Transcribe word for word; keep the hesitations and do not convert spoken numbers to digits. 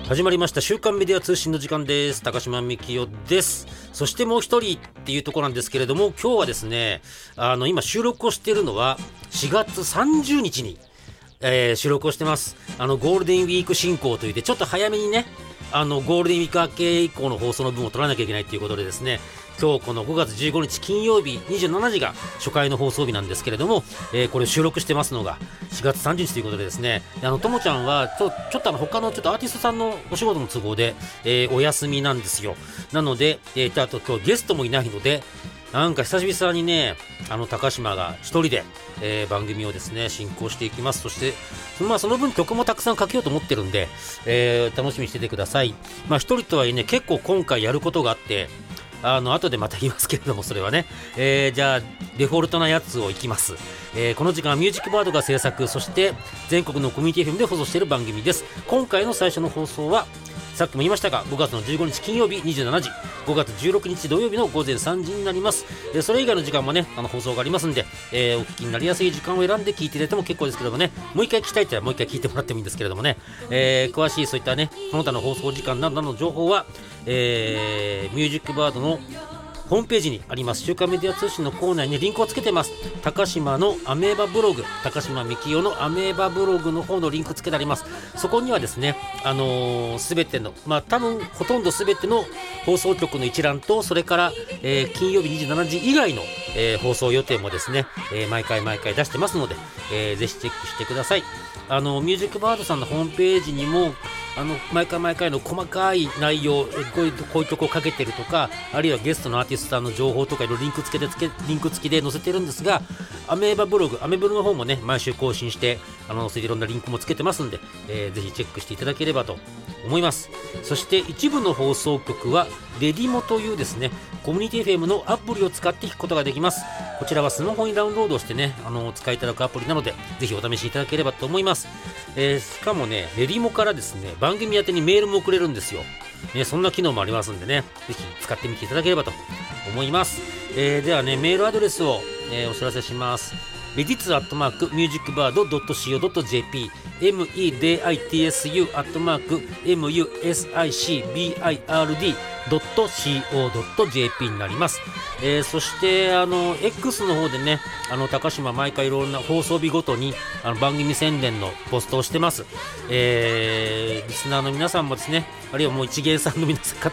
始まりました週刊メディア通信の時間です。高島幹夫です。そしてもう一人っていうところなんですけれども、今日はですね、あの今収録をしているのはしがつさんじゅうにちに、えー、収録をしてます。あのゴールデンウィーク進行といってちょっと早めにね、あのゴールデンウィーク明け以降の放送の分を取らなきゃいけないということでですね、今日このごがつじゅうごにち金曜日にじゅうしちじが初回の放送日なんですけれども、えー、これ収録してますのがしがつさんじゅうにちということでですね、あのともちゃんはちょちょっとあの他のちょっとアーティストさんのお仕事の都合で、えー、お休みなんですよ。なので、えー、あと今日ゲストもいないので、なんか久々にね、あの高島が一人で、えー、番組をですね進行していきます。そしてまあその分曲もたくさんかけようと思ってるんで、えー、楽しみにしててください。まあ一人とはいえね、結構今回やることがあって、あの後でまた言いますけれども、それはね、えー、じゃあデフォルトなやつをいきます。えー、この時間はミュージックバードが制作、そして全国のコミュニティ エフエム で放送している番組です。今回の最初の放送はさっきも言いましたがごがつのじゅうごにち金曜日にじゅうしちじ、ごがつじゅうろくにち土曜日のごぜんさんじになります。えー、それ以外の時間もね、あの放送がありますんで、えー、お聞きになりやすい時間を選んで聞いていただいても結構ですけれどもね、もう一回聞きたいとはもう一回聞いてもらってもいいんですけれどもね、えー、詳しいそういったねこの他の放送時間などの情報は、えー、ミュージックバードのホームページにあります週刊メディア通信のコーナーにリンクをつけてます。高島のアメーバブログ、高島幹夫のアメーバブログの方のリンクつけてあります。そこにはですね、あのー、すべての、まあ多分ほとんどすべての放送局の一覧と、それから、えー、金曜日にじゅうしちじ以外の、えー、放送予定もですね、えー、毎回毎回出してますので、えー、ぜひチェックしてください。あのミュージックバードさんのホームページにもあの毎回毎回の細かい内容、こういうこういう曲をかけてるとか、あるいはゲストのアーティストさんの情報とかいろいろリンクつけてつけリンク付きで載せてるんですが、アメーバブログ、アメブロの方もね毎週更新してあの載せていろんなリンクもつけてますんで、えー、ぜひチェックしていただければと思います。そして一部の放送局はレディモというですねコミュニティ エフエム のアプリを使って聞くことができます。こちらはスマホにダウンロードしてね、あのお使いいただくアプリなので、ぜひお試しいただければと思います。えー、しかもねレディモからですね番組宛てにメールも送れるんですよ、ね、そんな機能もありますんでね、ぜひ使ってみていただければと思います。えー、ではねメールアドレスを、えー、お知らせします。レディツアットマークミュージックバードドットシーオードットジェーピー エムイーディーアイティーエスユー アットマーク エムユーエスアイシービーアイアールディー ドットシーオードットジェーピー になります。えー、そしてあの X の方でね、あの高島毎回いろんな放送日ごとにあの番組宣伝のポストをしてます。えー、リスナーの皆さんもですね、あるいはもう一元さんの皆さん方